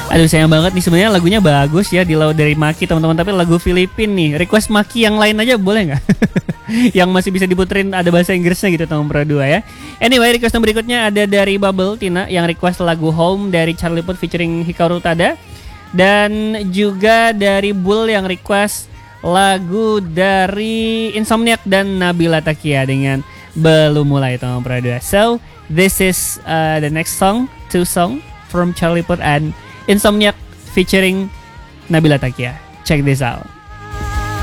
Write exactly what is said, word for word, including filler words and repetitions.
Aduh sayang banget nih, sebenarnya lagunya bagus ya di Laut dari Maki teman-teman, tapi lagu Filipin nih. Request Maki yang lain aja boleh nggak? Yang masih bisa diputerin ada bahasa Inggrisnya gitu teman Pro dua ya. Anyway, request yang berikutnya ada dari Bubble Tina yang request lagu Home dari Charlie Puth featuring Hikaru Tada. Dan juga dari Bull yang request lagu dari Insomniac dan Nabila Takia dengan Belum Mulai teman Pro dua. So, this is uh, the next song, two song from Charlie Puth and Insomniac featuring Nabila Takia. Check this out.